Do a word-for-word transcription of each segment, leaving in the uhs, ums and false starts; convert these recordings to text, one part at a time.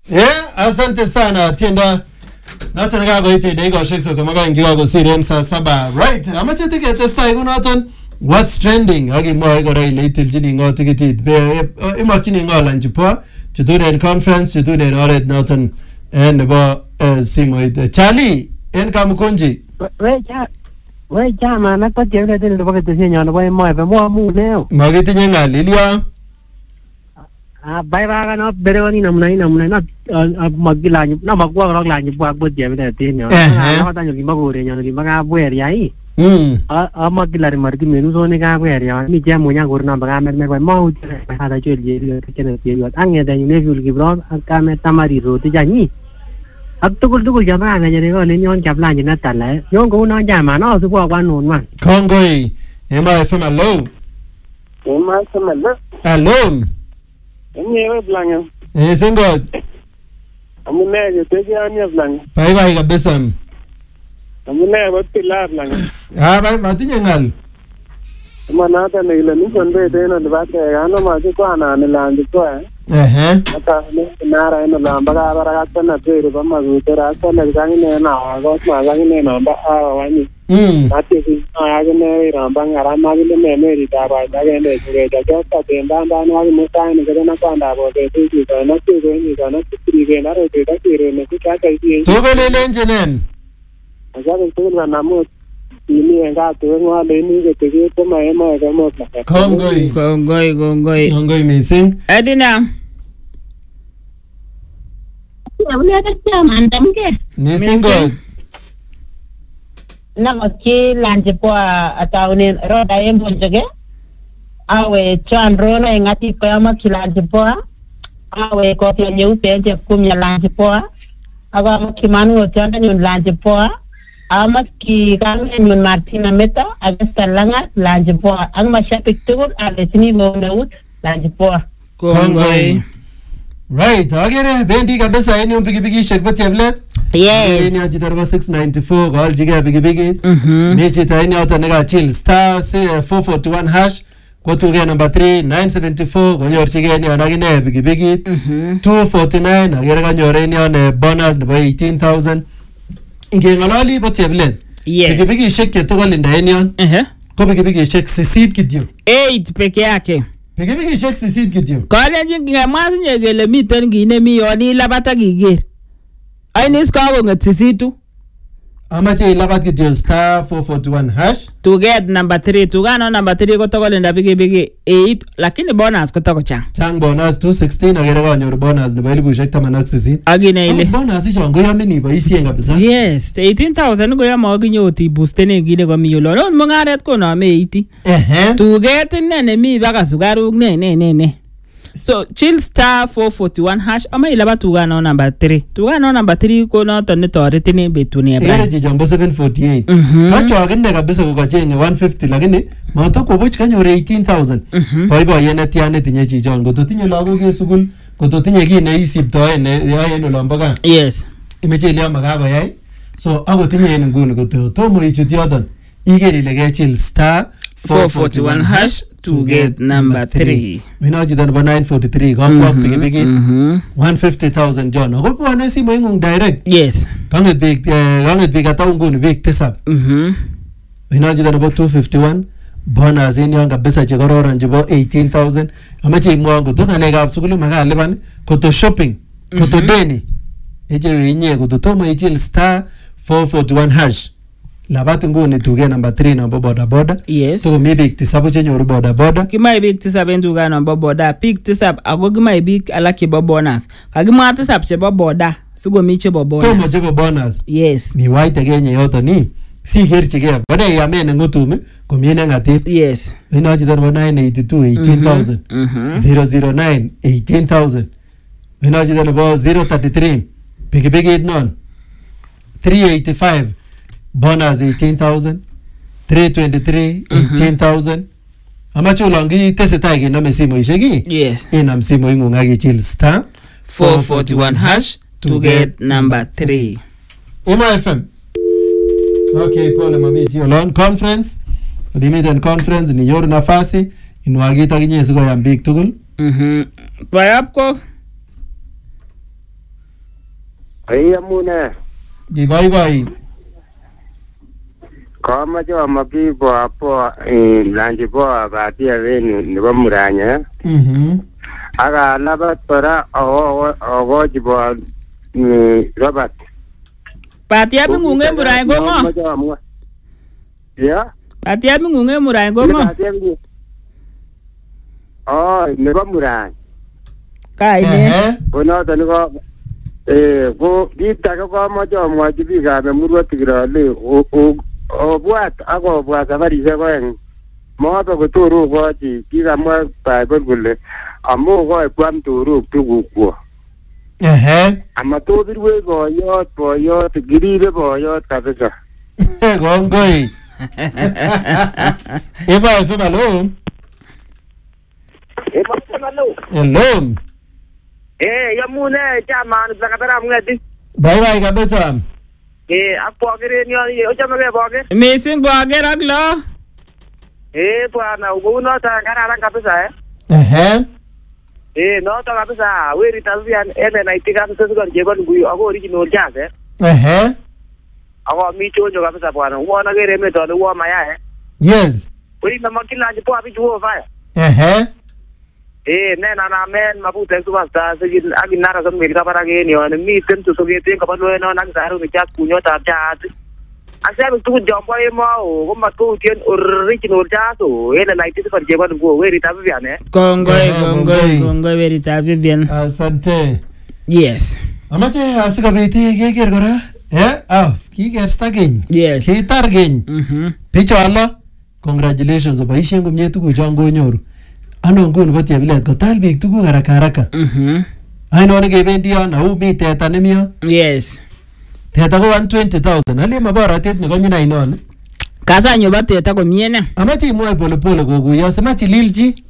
Eh, asante sana tienda. Nata nakakoite dakikoshek sosom ak aeng chekakosir en saa saba. Right, amache tiketestai kunoton What's Trending. Akimwoe kora ile itilchini ng'o tikitit. Imokyini ng'o lanchipo chutunen conference chutunen oret noton en nebo simoit. Charlie en Kamukunji. We cha we chama na kwa tiende tena nebo ketesienyo nebo Emo F M amu leo. Makitinye ng'al ilio. Ah bai ba na bere wani namna ina namna na magilanya na magwa ro lanya bwa bwa tiende tena. Na hata nyo kimagore nyo kimaga bwer yai. Mm. Ah magilari marki menu zone ga bwer ya mi jamu nya gor na baga mer mer kwa mau hata chel je tena tena. Angye da ne ful gibron ka me tamari ro ti jani. Ab tugul tugul jama ga jere ko len yon chapla ni na tala yon ko na jama no su kwa kwa nun man Kongoi Emo F M hello Emo F M hello hello Enyewe blanyo eh singo amune je teje anya blanyo bye bye kabisa amune batila blanyo ah bye matinye ngal mana ta ne ile ni sonde tena dibate ano ma ji kwa na ne landi kwa eh ata ne nara eno lamba ga bara ga na tere ba ma gu tera ta le ga ni na go ma ga ni na ba a wani mm ati si a ga ne ramba ngara ma gi ne me ri ta ba da ga ne ge ga ga ta te ba ba na gi mo ta ne ga na kwa nda bo ge ti ji ga na ti go ni ga na ti ri ge na ro te da ti re ne ti ka ka ti to bele lenjenen aga ga tu na na mo ini enga tu ngo le ni ge te ge to ma e ma ga mo ta Kongoi Kongoi, kongoi. Kongoi missing Edina. Abule ta chama ndamke. ni singo Na maki lanje po ataune roda embo jege. Awe chan rona ingati kwa ama kilanje po. Awe kofi nyeupe nje kumya lanje po. Aga makimanu chanda nyun lanje po. Ama ki kame nyun Martina Meta agasta langa lanje po. Ang mashabik tugul alesini mo naut lanje po. Kongoi. right agere bendi kabisa en yon pikipikishek bo cheplet Yes. en yon chito nebo six ninety-four koalchigei pikipikit Mhm. mi chito en yoton nekachil star four forty-one hash kotugei number three nine seventy-four konyorchigei en yon akine pikipikit two forty-nine agere kanyor en yon eh, bonus nebo eighteen thousand ingeng'ololi bo cheplet Yes. pikipikishek chetugul en yon Ehe. ko pikipikishek sisit kityo Eight peke yake. pikipikishek sisit kityo Kalenjin ngemwa sinye kele miten kit nemi yon ilabat ak iker. Ainis kakong'et sisitu. amache ilabat kityo star four forty-one hash Tuget number three. Tugano number three kotokolinda pikipiki eight lakini bonus kotokochang. chang bonus two sixteen agere kanyor bonus nebo elibushek taman ak sisit Akine ile. bonus ichon koyamin iboisien kabisa Yes, eighteen thousand koyome okinye ot ibustenen kit nekomi olon. Ot mung'aret konome eighty. ehe Tuget ine nemi baka sukaruk ne ne ne ne. So chill star four forty-one hash ama ilaba tugano number three. Tugano number three ko noton netoretin en betuni agere ebra. chichon bo seven forty-eight Mhm. kachokine kabisa kokachenge one fifty lakini matokwo buch kanyor eighteen thousand boiboiyet netyan netinye chichon kototinye lagok en sugul kototinye kit neisiptoen neyoe en olombo gaa Yes. imeche ile makakoyai so akotinye en nguni kotomo ichut yoton iker ile kechil star four forty-one hash to get number three. Mino chito nebo nine forty-three kakwak pikipikit Mhm. one fifty thousand John ako bwane simoing'ung direct Yes. kang'et biik eh, kang'et biik ata nguni biik tisab Mhm. mino chito nebo two fifty-one bonus en yon kabisa chekororon chebo eighteen thousand amache imwowon koto ng'alekab sukul makalipan koto shopping koto deni echewe inye koto tomo ichil star four forty-one hash labat nguni tuge number three nombo boda boda Yes. so mi biik tisabu chenyoru boda boda Kimae biik tisab en tugano bo boda. Biik tisab ako kimae biik alak chebo bonus. Kakimwa tisab chebo boda sikomi chebo tomo bonus. chebo bonus Yes. niwaite kenye yoton ni sikerchigei boda iamen en ng'utum komi ne ng'atip Yes. ino chito nebo nine eighty-two eighteen thousand Mhm. zero zero nine eighteen thousand ino chito nebo zero thirty-three pikipikit non three eighty-five bonus eighteen thousand three twenty-three eighteen thousand amache olon kitesetai kenome simoishek ii Yes. inam simoing'ung ak ichil star four forty-one hash to get number three. Emo F M okay pole mami chi olon conference odimiten conference ninyoru nafasi inwagit akinye sikoyam biik tugul Mhm. Bayap ko. Ai amune. Iboiboi. Kamache amapi po apo eh lanji po abatia venu nebo Muranya. Mhm. Aga labat para awo awo jibo Robert. Patia bingunge Muranya gongo. Ya. Patia bingunge Muranya gongo. Oh, nebo Muranya. Kaine. Kono tani ko eh ko dita ko kamache amwachi biikab Emurua Tigray o obwat ako obwat safarishek oeng moto koturu kochi kikamwa Bible kole amu koi kwam turuk tugukwo. Ehe. Amatobirwe boyot boyot giribe boyot kabisa. Gongoi. Eba F M hello. Eba F M hello. Hello. Eh yamune chairman Blakatara mngeti. Bye bye kabisa. Eh apogere ni ochamege boger. Missing boger ak lo. Eh bwana uko ta kararan kabisa eh. Ehe. Eh no ta kabisa weri tazian ene na itika sasa kwa jebon guyo ako original jazz eh. Ehe. Ako mi chojo kabisa bwana. Uona gere meto ni uoma ya eh. Yes. Weri na makila jipo api juo fire. Ehe. Eh nena na men mabuta superstar sigin agin nara som mirka para ge ni on mi tem to sogete kapalo no nak saru ni chat kunyo ta chat asa bi tu jombo e mo o ma tu tien original chat o ele like ti par jeban go we rita vivian eh Kongoi kongoi kongoi Verita Vivian. Asante. Yes. Amache asikobit keker kora. Eh? Ah, kiker staging. Yes. Kitar geny. Mhm. Picho allo. Congratulations oboisien komie tuguk chon konyoru. Ano nguni bo chebilet kotal biik tuguk haraka haraka. Mhm. Aino nekebendi yon au mi teta nemi yon. Yes. Teta ko one hundred twenty thousand. Ale maborotet ne konyin ainon. Kasanyo ba teta komie ne. Amache imwoe pole pole kokuyo simachi lilchi.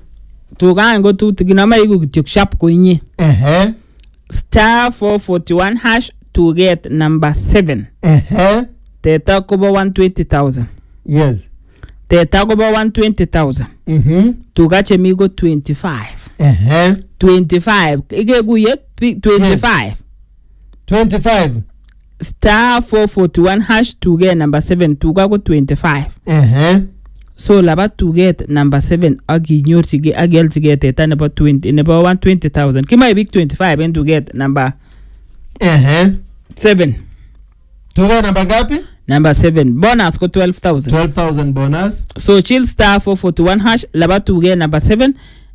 Tugan go tu tiginama iku kityok sharp ko inye. Ehe. Star four forty-one hash to get number seven. Ehe. Teta ko ba one hundred twenty thousand. Yes. Teta ko ba one hundred twenty thousand. Mhm. Tuga chemi go twenty-five. Ehe. twenty-five. Ige guye twenty-five. twenty-five. Star four forty-one hash to get number seven. Tuga go twenty-five. Ehe. So laba to get number seven agi nyorsi ge agel to get teta nebo twenty nebo one hundred twenty thousand. Kima big twenty-five and to get number Ehe. seven. Tuga namba ngapi? Number seven. Bonus ko twelve thousand. twelve thousand bonus. So chill star four forty-one hash laba to get number seven.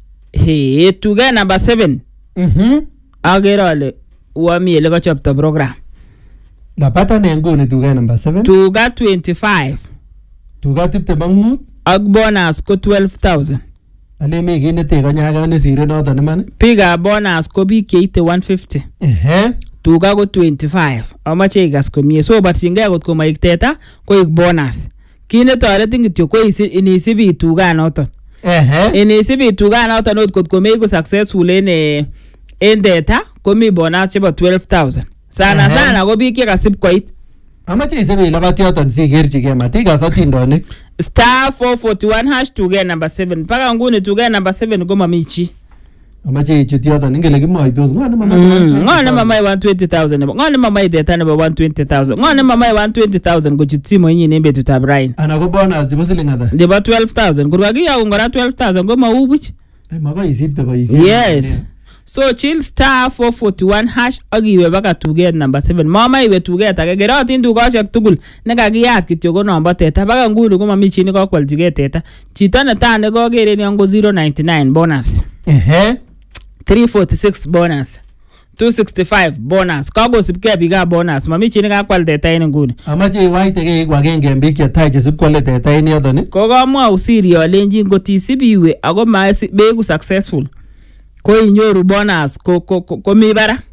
Hey, to get number seven. Mhm. Agerole uami ele ko chapter program. Napata ne nguni tuga number seven. Tuga twenty-five. Tuga tipte bangmut. Ag bonus ko twelve thousand. Ale mi gine te kanyaga ne sire noto ne man. Piga bonus ko bi keite one fifty. Ehe. Tuga go twenty-five. Amache igas ko mie. So but singa got ko maik teta ko ik bonus. Kine toretin kityo ko isi inisibi tuga noto. Ehe. Inisibi tuga noto not kot ko make successful ene en data ko mi bonus chebo twelve thousand. Sana Uh-huh. sana ko bi ke kasip koit. Amache isebe ilabati yoton sikerchige matika satindonik. Star four forty-one hash to get number seven. Paka nguni to get number seven ko mamichi. Amache ichut yoton ingele kimoitos ngone mama. Ngone mama one hundred twenty thousand. Ngone mama data nebo one hundred twenty thousand. Ngone mama one hundred twenty thousand go chutimo yinyi nembe tutab Brian. Ana ko bonus jibo siling ata. Deba twelve thousand. Kurwagi ya ngora twelve thousand go maubuch. Ay mako isipte boisiet. Yes. So chill star four forty-one hash agiwe baka to get number seven. Mama iwe to get age gerotin dukoshek tugul nekakiyat kityo ko number teta baka nguni ko mami chi neko kwaljige teta. Chito neta ne ko gere ni ngo zero ninety-nine bonus. Ehe. three forty-six bonus. two sixty-five bonus. Kago sipke biga bonus. Mami chi neka kwal teta ini nguni. Amache iwaite ke igwagenge mbik chetai chesip kwale teta ini yoton. Ko kamwa usiri olenji ngotisibiwe ako ma beku successful. Ko inyoru bonus ko ko ko, ko mi bara.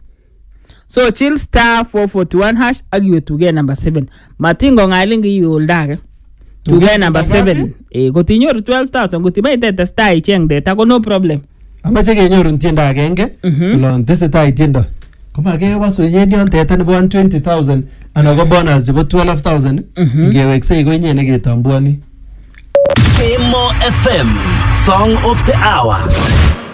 So chill star four forty-one hash agiwe to get number seven. Matingo ngalingi iwe oldage. To get number seven. Eh ko tinyoru twelve thousand ko tibai teta star icheng data ko no problem. Amache kenyoru tiendo agenge. Kulon tesetai tiendo. Komake wasu yenion teta nebo one hundred twenty thousand ana ko bonus nebo twelve thousand. Ngewekse iko inye neketambuani. Kemo F M Song of the Hour.